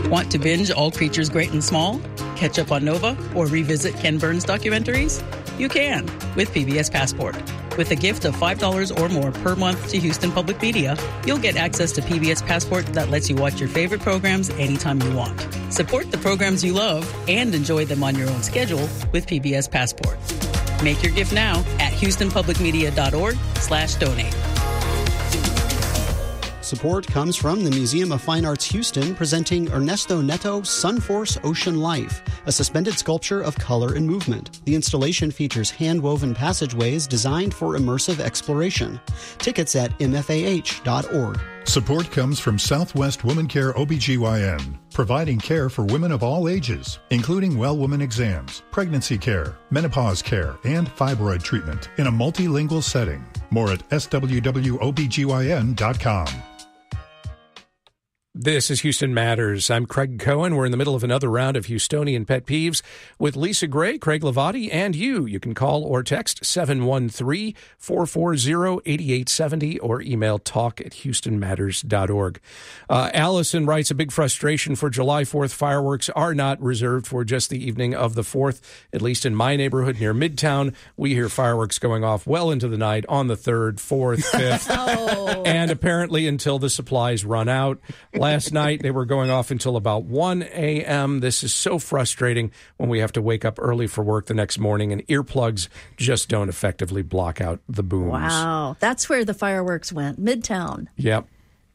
Want to binge All Creatures Great and Small, catch up on Nova, or revisit Ken Burns documentaries? You can with PBS Passport. With a gift of $5 or more per month to Houston Public Media, you'll get access to PBS Passport that lets you watch your favorite programs anytime you want. Support the programs you love and enjoy them on your own schedule with PBS Passport. Make your gift now at houstonpublicmedia.org/donate. Support comes from the Museum of Fine Arts Houston, presenting Ernesto Neto Sunforce Ocean Life, a suspended sculpture of color and movement. The installation features hand-woven passageways designed for immersive exploration. Tickets at mfah.org. Support comes from Southwest Woman Care OBGYN, providing care for women of all ages, including well woman exams, pregnancy care, menopause care, and fibroid treatment in a multilingual setting. More at swwobgyn.com. This is Houston Matters. I'm Craig Cohen. We're in the middle of another round of Houstonian Pet Peeves with Lisa Gray, Craig Lavati, and you. You can call or text 713-440-8870 or email talk@houstonmatters.org. Allison writes, a big frustration for July 4th. Fireworks are not reserved for just the evening of the 4th. At least in my neighborhood near Midtown, we hear fireworks going off well into the night on the 3rd, 4th, 5th, and apparently until the supplies run out. Last night, they were going off until about 1 a.m. This is so frustrating when we have to wake up early for work the next morning, and earplugs just don't effectively block out the booms. Wow. That's where the fireworks went, Midtown. Yep.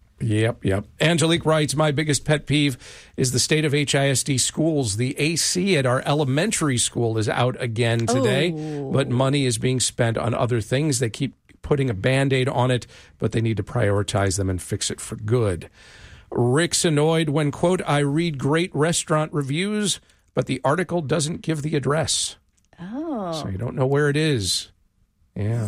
Angelique writes, my biggest pet peeve is the state of HISD schools. The AC at our elementary school is out again today, but money is being spent on other things. They keep putting a Band-Aid on it, but they need to prioritize them and fix it for good. Rick's annoyed when, quote, I read great restaurant reviews, but the article doesn't give the address. Oh. So you don't know where it is. Yeah.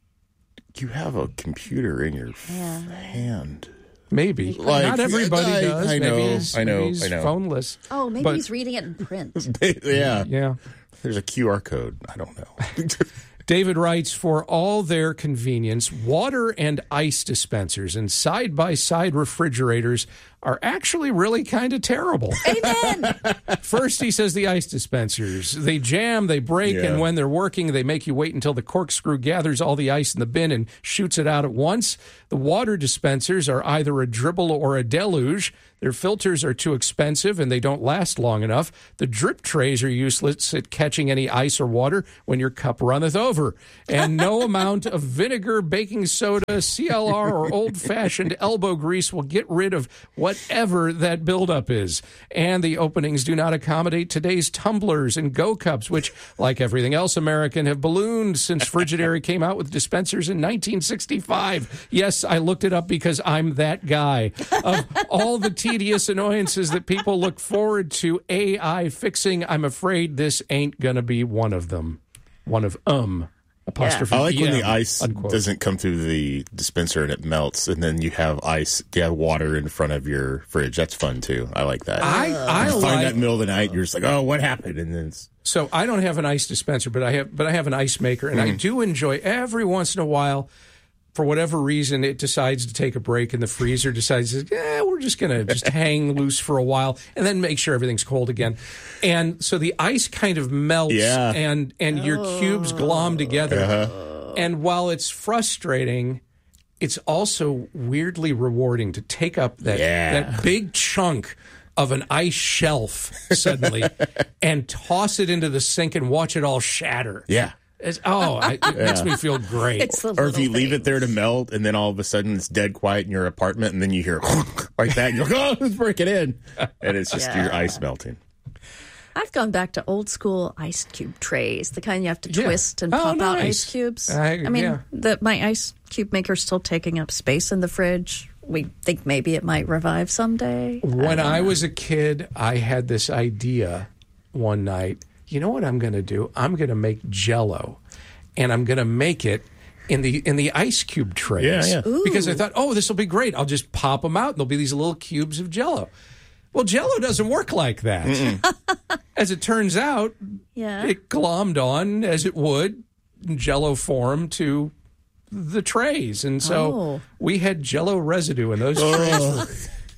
You have a computer in your hand. Maybe. Like, not everybody does. I know. Maybe he's phoneless. Oh, maybe he's reading it in print. Yeah. There's a QR code. I don't know. David writes, for all their convenience, water and ice dispensers and side-by-side refrigerators are actually really kind of terrible. Amen. First, he says the ice dispensers. They jam, they break, and when they're working, they make you wait until the corkscrew gathers all the ice in the bin and shoots it out at once. The water dispensers are either a dribble or a deluge. Their filters are too expensive and they don't last long enough. The drip trays are useless at catching any ice or water when your cup runneth over. And no amount of vinegar, baking soda, CLR, or old-fashioned elbow grease will get rid of whatever that buildup is. And the openings do not accommodate today's tumblers and Go Cups, which, like everything else American, have ballooned since Frigidaire came out with dispensers in 1965. Yes, I looked it up because I'm that guy. Of all the tedious annoyances that people look forward to AI fixing, I'm afraid this ain't gonna be one of them. One of apostrophe. I like when the ice unquote. Doesn't come through the dispenser and it melts, and then you have water in front of your fridge. That's fun too. I like that. I find that in the middle of the night, you're just like, oh, what happened? And then so I don't have an ice dispenser, but I have an ice maker, and I do enjoy every once in a while. For whatever reason, it decides to take a break, and the freezer decides, we're just going to just hang loose for a while and then make sure everything's cold again. And so the ice kind of melts and your cubes glom together. And while it's frustrating, it's also weirdly rewarding to take up that big chunk of an ice shelf suddenly and toss it into the sink and watch it all shatter. Yeah. It makes me feel great. Or if you leave it there to melt, and then all of a sudden it's dead quiet in your apartment, and then you hear like that, and you're like, oh, let's break it in. And it's just your ice melting. I've gone back to old school ice cube trays, the kind you have to twist and pop out ice cubes. My ice cube maker's still taking up space in the fridge. We think maybe it might revive someday. When I was a kid, I had this idea one night. You know what I'm going to do? I'm going to make Jell-O, and I'm going to make it in the ice cube trays. Because I thought, this will be great. I'll just pop them out, and there'll be these little cubes of Jell-O. Well, Jell-O doesn't work like that. As it turns out, it glommed on, as it would, in Jell-O form to the trays. And so we had Jell-O residue in those trays for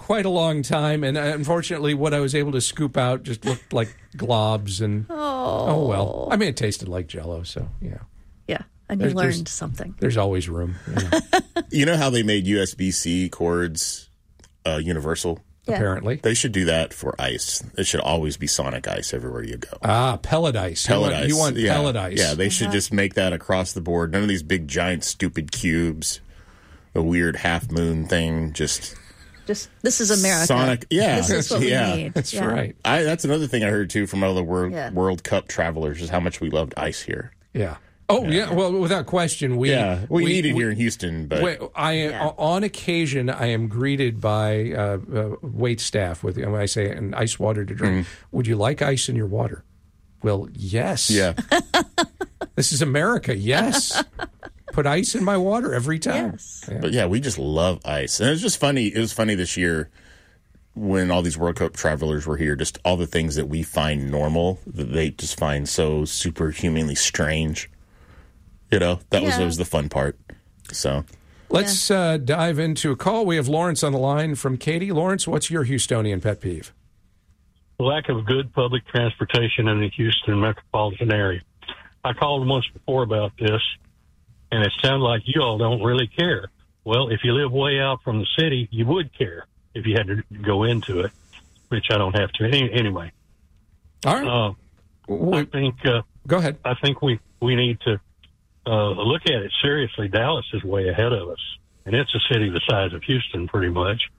quite a long time, and unfortunately, what I was able to scoop out just looked like globs, and oh well. I mean, it tasted like Jell-O, so yeah. Yeah, and you learned something. There's always room. You know how they made USB-C cords universal? Yeah. Apparently. They should do that for ice. It should always be Sonic Ice everywhere you go. Pellet ice. You want pellet ice. Yeah, they should just make that across the board. None of these big, giant, stupid cubes. A weird half moon thing. Just this is America. Sonic. Yeah. This is what we need. That's right. That's another thing I heard, too, from other World Cup travelers is how much we loved ice here. Yeah. Oh, yeah. Well, without question, we need it here in Houston. But on occasion, I am greeted by wait staff with, when I say an ice water to drink, would you like ice in your water? Well, yes. Yeah. This is America. Yes. Put ice in my water every time. Yes. Yeah. But we just love ice. And it was just funny. It was funny this year when all these World Cup travelers were here, just all the things that we find normal that they just find so superhumanly strange. That was the fun part. So let's dive into a call. We have Lawrence on the line from Katy. Lawrence, what's your Houstonian pet peeve? The lack of good public transportation in the Houston metropolitan area. I called once before about this, and it sounded like you all don't really care. Well, if you live way out from the city, you would care if you had to go into it, which I don't have to. Anyway. All right. I think... go ahead. I think we need to look at it seriously. Dallas is way ahead of us, and it's a city the size of Houston, pretty much.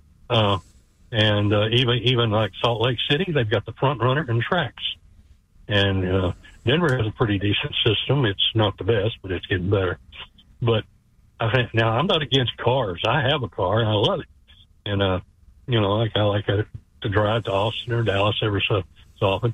And even like Salt Lake City, they've got the front runner and tracks. And Denver has a pretty decent system. It's not the best, but it's getting better. But I think now I'm not against cars. I have a car and I love it. And I like to drive to Austin or Dallas every so often.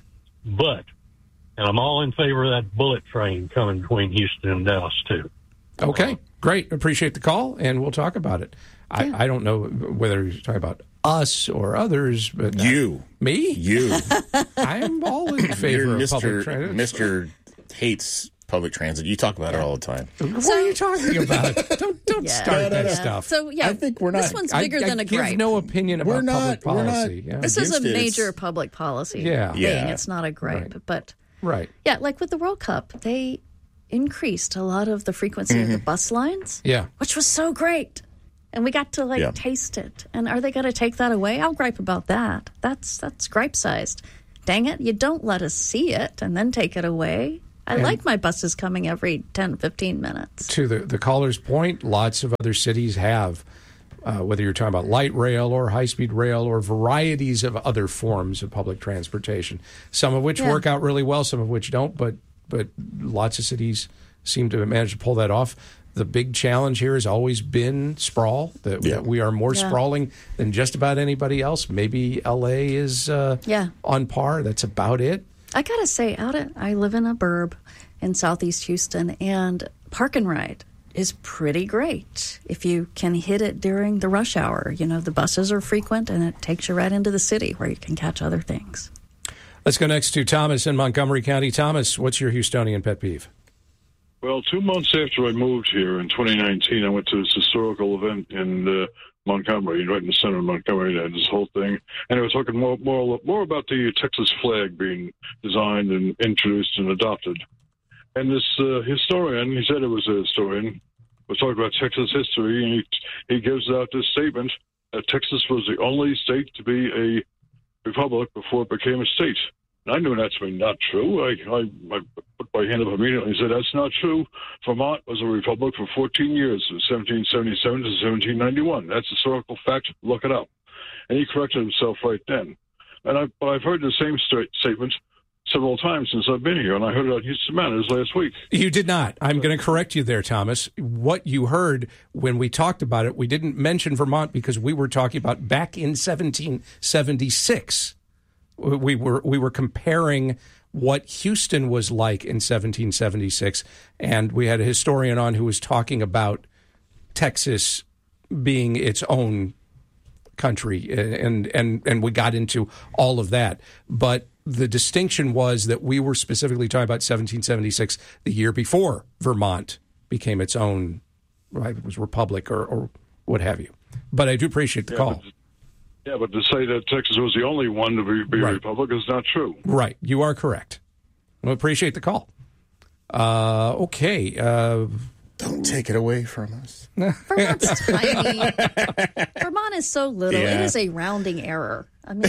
And I'm all in favor of that bullet train coming between Houston and Dallas, too. Okay, great. Appreciate the call, and we'll talk about it. Yeah. I don't know whether you're talking about us or others, but... You. Me? You. I am all in favor of public transit. Mr. hates public transit. You talk about it all the time. What are you talking about? Don't start that stuff. So, I think we're not... This one's bigger than a gripe. I give no opinion about public policy. This is a major public policy thing. It's not a gripe, but... Right. Yeah, like with the World Cup, they increased a lot of the frequency of the bus lines. Yeah. Which was so great. And we got to taste it. And are they going to take that away? I'll gripe about that. That's gripe-sized. Dang it, you don't let us see it and then take it away. I like my buses coming every 10, 15 minutes. To the caller's point, lots of other cities have, whether you're talking about light rail or high-speed rail or varieties of other forms of public transportation, some of which work out really well, some of which don't, but lots of cities seem to manage to pull that off. The big challenge here has always been sprawl, that we are more sprawling than just about anybody else. Maybe L.A. is on par. That's about it. I got to say, I live in a burb in southeast Houston, and Park and Ride is pretty great if you can hit it during the rush hour. The buses are frequent, and it takes you right into the city where you can catch other things. Let's go next to Thomas in Montgomery County. Thomas, what's your Houstonian pet peeve? Well, 2 months after I moved here in 2019, I went to this historical event in Montgomery, right in the center of Montgomery, and this whole thing. And I was talking more about the Texas flag being designed and introduced and adopted. And this historian, he said it was a historian, was talking about Texas history, and he gives out this statement that Texas was the only state to be a republic before it became a state. And I knew that to be not true. I put my hand up immediately and said, that's not true. Vermont was a republic for 14 years, from 1777 to 1791. That's historical fact. Look it up. And he corrected himself right then. And I've heard the same statement several times since I've been here, and I heard it on Houston Matters last week. You did not. I'm going to correct you there, Thomas. What you heard when we talked about it, we didn't mention Vermont because we were talking about back in 1776. We were comparing what Houston was like in 1776, and we had a historian on who was talking about Texas being its own country, and we got into all of that. But the distinction was that we were specifically talking about 1776, the year before Vermont became its own, right? It was republic or what have you. But I do appreciate the call. Yeah, but to say that Texas was the only one to be a republic is not true. Right. You are correct. We appreciate the call. Okay. Don't take it away from us. Vermont's tiny. Vermont is so little. Yeah. It is a rounding error. I mean,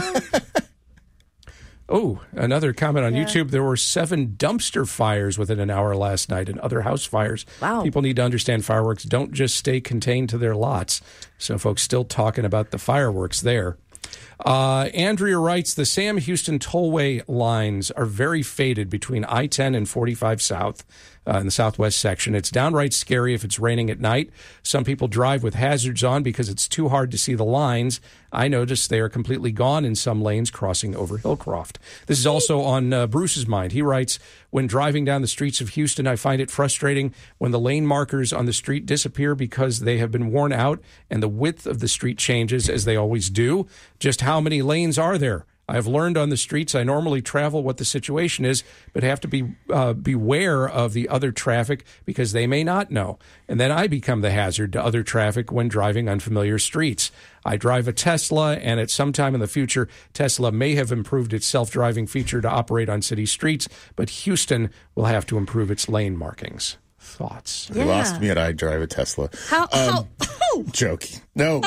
Oh, another comment on YouTube. There were 7 dumpster fires within an hour last night and other house fires. Wow. People need to understand fireworks don't just stay contained to their lots. So folks still talking about the fireworks there. Andrea writes, the Sam Houston tollway lines are very faded between I-10 and 45 South in the southwest section. It's downright scary if it's raining at night. Some people drive with hazards on because it's too hard to see the lines. I noticed they are completely gone in some lanes crossing over Hillcroft. This is also on Bruce's mind. He writes, when driving down the streets of Houston, I find it frustrating when the lane markers on the street disappear because they have been worn out and the width of the street changes as they always do. Just how many lanes are there? I have learned on the streets I normally travel what the situation is, but have to be beware of the other traffic because they may not know. And then I become the hazard to other traffic when driving unfamiliar streets. I drive a Tesla, and at some time in the future, Tesla may have improved its self-driving feature to operate on city streets, but Houston will have to improve its lane markings. Thoughts? You lost me at I drive a Tesla. How? Joking. No,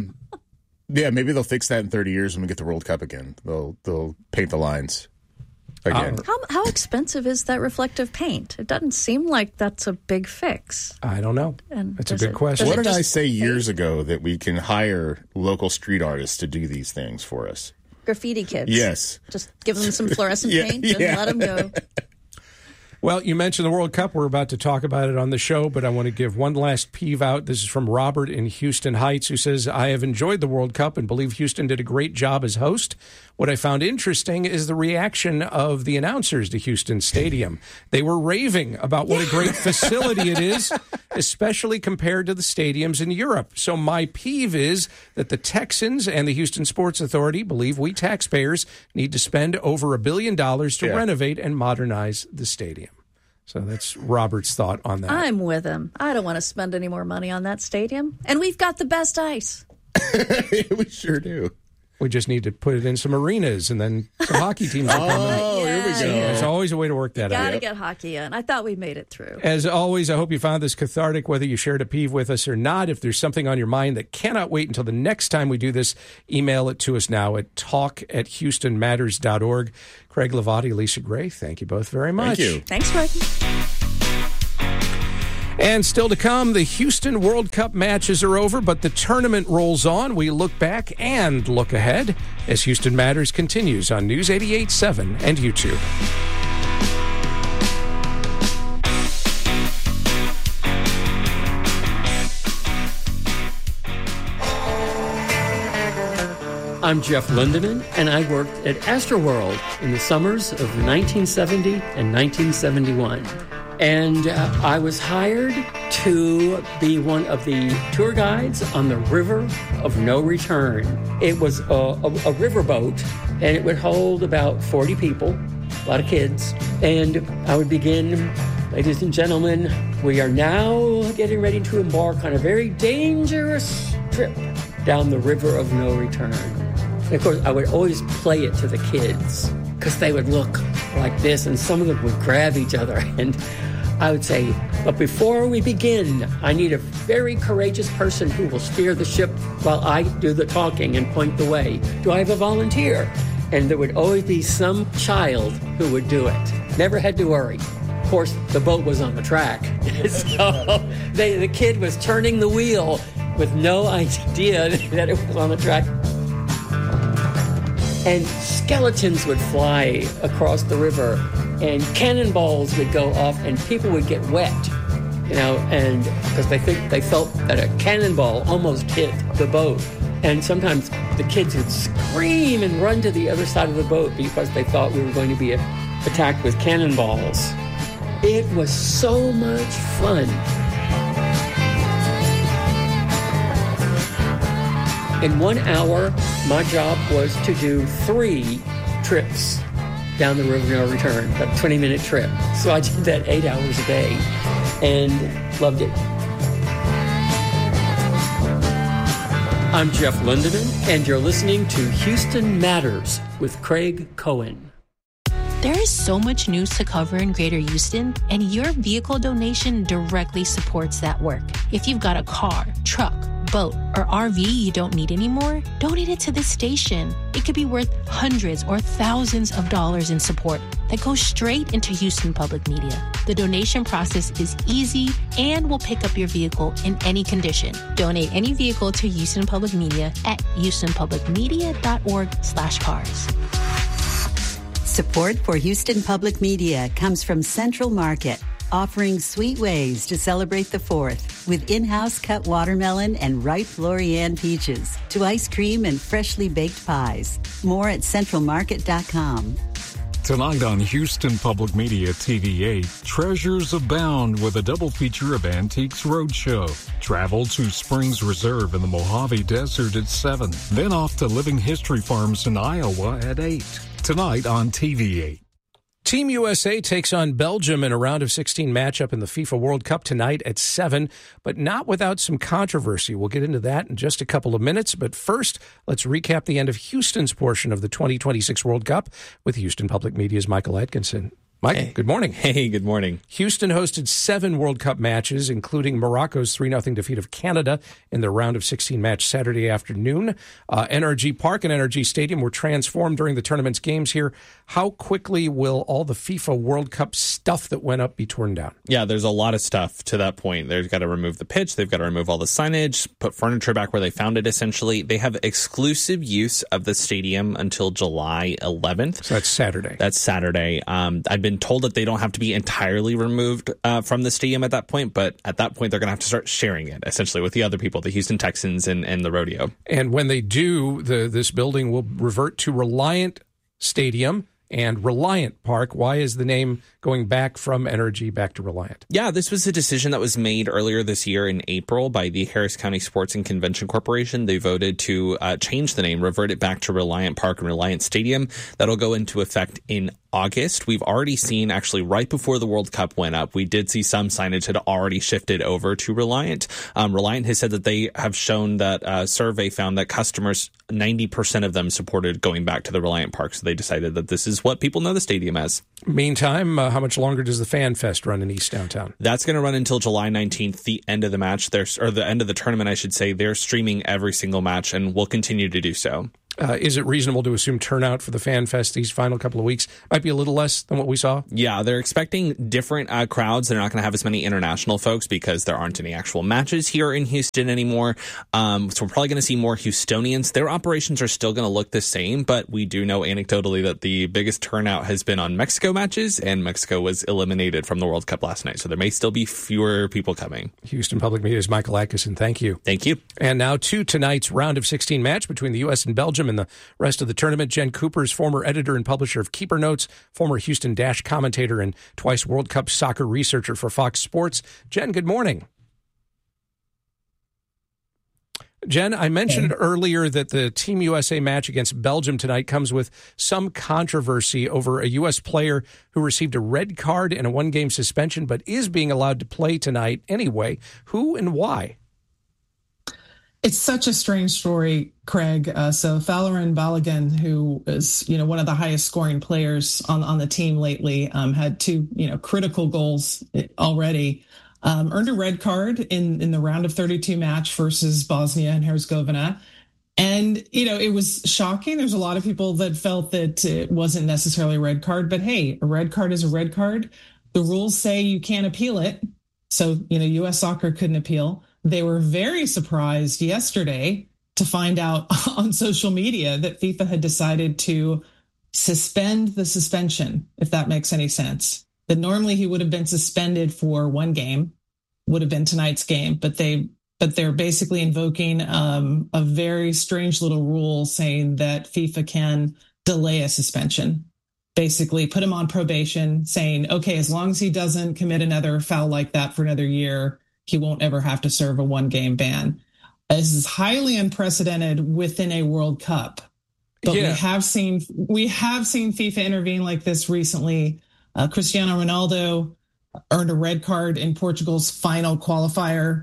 yeah, maybe they'll fix that in 30 years when we get the World Cup again. They'll paint the lines again. How expensive is that reflective paint? It doesn't seem like that's a big fix. I don't know. That's a good question. What did I say years ago that we can hire local street artists to do these things for us? Graffiti kids. Yes. Just give them some fluorescent paint and let them go. Well, you mentioned the World Cup. We're about to talk about it on the show, but I want to give one last peeve out. This is from Robert in Houston Heights, who says, I have enjoyed the World Cup and believe Houston did a great job as host. What I found interesting is the reaction of the announcers to Houston Stadium. They were raving about what a great facility it is, especially compared to the stadiums in Europe. So my peeve is that the Texans and the Houston Sports Authority believe we taxpayers need to spend over $1 billion to renovate and modernize the stadium. So that's Robert's thought on that. I'm with him. I don't want to spend any more money on that stadium. And we've got the best ice. We sure do. We just need to put it in some arenas, and then some hockey teams will come in. Oh, here we go. There's always a way to work that out. Got to get hockey in. I thought we made it through. As always, I hope you found this cathartic, whether you shared a peeve with us or not. If there's something on your mind that cannot wait until the next time we do this, email it to us now at talk@houstonmatters.org. Craig Lavati, Lisa Gray, thank you both very much. Thank you. Thanks, Craig. And still to come, the Houston World Cup matches are over, but the tournament rolls on. We look back and look ahead as Houston Matters continues on News 88.7 and YouTube. I'm Jeff Lindeman, and I worked at Astroworld in the summers of 1970 and 1971. And I was hired to be one of the tour guides on the River of No Return. It was a riverboat, and it would hold about 40 people, a lot of kids. And I would begin, ladies and gentlemen, we are now getting ready to embark on a very dangerous trip down the River of No Return. And of course, I would always play it to the kids because they would look like this, and some of them would grab each other. And I would say, but before we begin, I need a very courageous person who will steer the ship while I do the talking and point the way. Do I have a volunteer? And there would always be some child who would do it. Never had to worry. Of course, the boat was on the track. So the kid was turning the wheel with no idea that it was on the track. And skeletons would fly across the river, and cannonballs would go off, and people would get wet, and because they felt that a cannonball almost hit the boat. And sometimes the kids would scream and run to the other side of the boat because they thought we were going to be attacked with cannonballs. It was so much fun. In 1 hour, my job was to do 3 trips down the River No Return, a 20-minute trip. So I did that 8 hours a day and loved it. I'm Jeff Lindeman, and you're listening to Houston Matters with Craig Cohen. There is so much news to cover in Greater Houston, and your vehicle donation directly supports that work. If you've got a car, truck, boat, or RV you don't need anymore, donate it to this station. It could be worth hundreds or thousands of dollars in support that goes straight into Houston Public Media. The donation process is easy and will pick up your vehicle in any condition. Donate any vehicle to Houston Public Media at houstonpublicmedia.org/cars. Support for Houston Public Media comes from Central Market, offering sweet ways to celebrate the 4th with in-house cut watermelon and ripe Lorian peaches to ice cream and freshly baked pies. More at centralmarket.com. Tonight on Houston Public Media TV8, treasures abound with a double feature of Antiques Roadshow. Travel to Springs Reserve in the Mojave Desert at 7. Then off to Living History Farms in Iowa at 8. Tonight on TV8. Team USA takes on Belgium in a round of 16 matchup in the FIFA World Cup tonight at 7, but not without some controversy. We'll get into that in just a couple of minutes, but first, let's recap the end of Houston's portion of the 2026 World Cup with Houston Public Media's Michael Atkinson. Mike, hey. Good morning. Hey, good morning. Houston hosted 7 World Cup matches, including Morocco's 3-0 defeat of Canada in their round of 16 match Saturday afternoon. NRG Park and NRG Stadium were transformed during the tournament's games here. How quickly will all the FIFA World Cup stuff that went up be torn down? Yeah, there's a lot of stuff to that point. They've got to remove the pitch. They've got to remove all the signage, put furniture back where they found it, essentially. They have exclusive use of the stadium until July 11th. So that's Saturday. That's Saturday. I've been told that they don't have to be entirely removed from the stadium at that point, but at that point, they're going to have to start sharing it, essentially, with the other people, the Houston Texans and the rodeo. And when they do, this building will revert to Reliant Stadium and Reliant Park. Why is the name going back from NRG back to Reliant? Yeah, this was a decision that was made earlier this year in April by the Harris County Sports and Convention Corporation. They voted to change the name, revert it back to Reliant Park and Reliant Stadium. That'll go into effect in August. We've already seen, actually, right before the World Cup went up, we did see some signage had already shifted over to Reliant. Reliant has said that they have shown that a survey found that customers, 90% of them supported going back to the Reliant Park. So they decided that this is what people know the stadium as. Meantime, how much longer does the Fan Fest run in East Downtown? That's going to run until July 19th, the end of the match, or the end of the tournament, I should say. They're streaming every single match and will continue to do so. Is it reasonable to assume turnout for the Fan Fest these final couple of weeks might be a little less than what we saw? Yeah, they're expecting different crowds. They're not going to have as many international folks because there aren't any actual matches here in Houston anymore. So we're probably going to see more Houstonians. Their operations are still going to look the same, but we do know anecdotally that the biggest turnout has been on Mexico matches, and Mexico was eliminated from the World Cup last night. So there may still be fewer people coming. Houston Public Media's Michael Atkinson, thank you. Thank you. And now to tonight's round of 16 match between the U.S. and Belgium and the rest of the tournament. Jen Cooper's former editor and publisher of Keeper Notes, former Houston Dash commentator, and twice World Cup soccer researcher for Fox Sports. Jen, good morning. Jen, I mentioned earlier that the Team USA match against Belgium tonight comes with some controversy over a U.S. player who received a red card and a one-game suspension, but is being allowed to play tonight anyway. Who and why? It's such a strange story, Craig. So Falarin Balogun, who is, one of the highest scoring players on the team lately, had 2, critical goals already, earned a red card in the round of 32 match versus Bosnia and Herzegovina. And, it was shocking. There's a lot of people that felt that it wasn't necessarily a red card, but hey, a red card is a red card. The rules say you can't appeal it. So, U.S. Soccer couldn't appeal. They were very surprised yesterday to find out on social media that FIFA had decided to suspend the suspension, if that makes any sense. That normally he would have been suspended for one game, would have been tonight's game, but they're basically invoking a very strange little rule saying that FIFA can delay a suspension. Basically put him on probation, saying, okay, as long as he doesn't commit another foul like that for another year, he won't ever have to serve a one-game ban. This is highly unprecedented within a World Cup. But we have seen FIFA intervene like this recently. Cristiano Ronaldo earned a red card in Portugal's final qualifier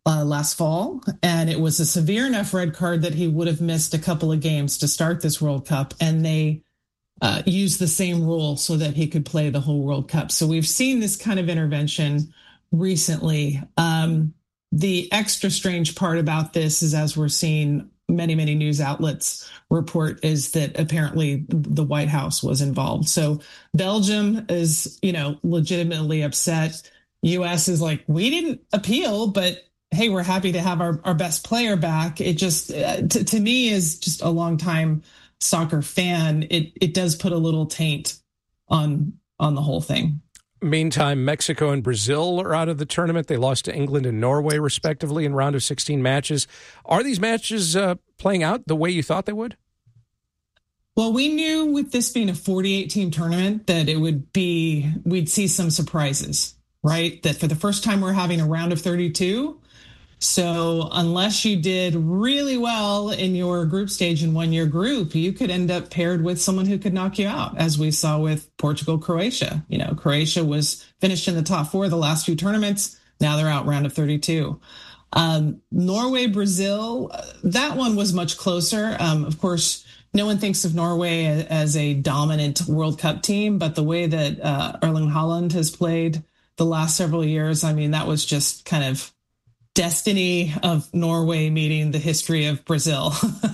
last fall, and it was a severe enough red card that he would have missed a couple of games to start this World Cup, and they used the same rule so that he could play the whole World Cup. So we've seen this kind of intervention recently. The extra strange part about this is, as we're seeing many news outlets report, is that apparently the White House was involved. So Belgium is, legitimately upset. U.S. is like, we didn't appeal, but hey, we're happy to have our best player back. It just, to me, is just a long time soccer fan. It does put a little taint on the whole thing. Meantime, Mexico and Brazil are out of the tournament. They lost to England and Norway, respectively, in round of 16 matches. Are these matches playing out the way you thought they would? Well, we knew with this being a 48-team tournament that we'd see some surprises, right? That for the first time we're having a round of 32. So unless you did really well in your group stage and won your group, you could end up paired with someone who could knock you out, as we saw with Portugal, Croatia. Croatia was finished in the top 4 the last few tournaments. Now they're out round of 32. Norway, Brazil, that one was much closer. Of course, no one thinks of Norway as a dominant World Cup team, but the way that Erling Haaland has played the last several years, that was just kind of destiny of Norway meeting the history of Brazil.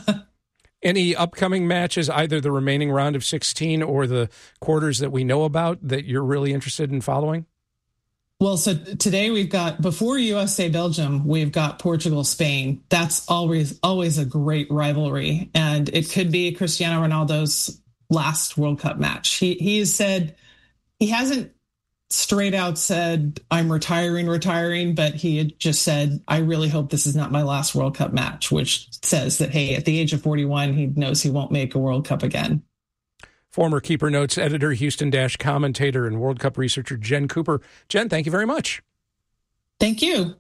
Any upcoming matches, either the remaining round of 16 or the quarters that we know about, that you're really interested in following? Well, so today we've got, before USA-Belgium, we've got Portugal-Spain. That's always a great rivalry. And it could be Cristiano Ronaldo's last World Cup match. He has said, he hasn't straight out said, I'm retiring, but he had just said, I really hope this is not my last World Cup match, which says that, hey, at the age of 41, he knows he won't make a World Cup again. Former Keeper Notes editor, Houston Dash commentator, and World Cup researcher Jen Cooper. Jen, thank you very much. Thank you.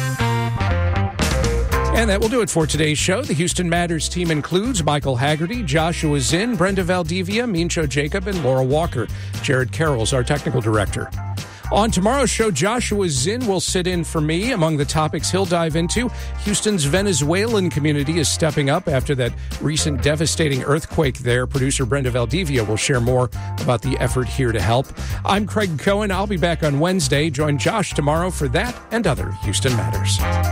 And that will do it for today's show. The Houston Matters team includes Michael Haggerty, Joshua Zinn, Brenda Valdivia, Mincho Jacob, and Laura Walker. Jared Carroll's our technical director. On tomorrow's show, Joshua Zinn will sit in for me. Among the topics he'll dive into, Houston's Venezuelan community is stepping up after that recent devastating earthquake there. Producer Brenda Valdivia will share more about the effort here to help. I'm Craig Cohen. I'll be back on Wednesday. Join Josh tomorrow for that and other Houston Matters.